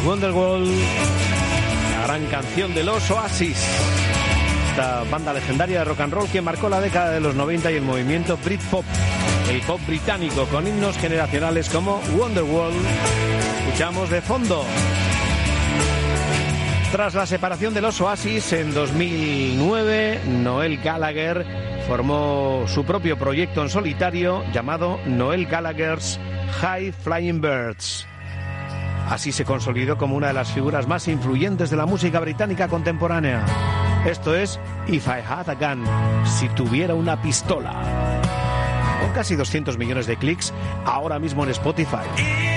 Wonderwall, la gran canción de los Oasis, esta banda legendaria de rock and roll que marcó la década de los 90 y el movimiento Britpop, el pop británico, con himnos generacionales como Wonderwall. Escuchamos de fondo. Tras la separación de los Oasis en 2009, Noel Gallagher formó su propio proyecto en solitario llamado Noel Gallagher's High Flying Birds. Así se consolidó como una de las figuras más influyentes de la música británica contemporánea. Esto es If I Had a Gun, si tuviera una pistola. Con casi 200 millones de clics ahora mismo en Spotify.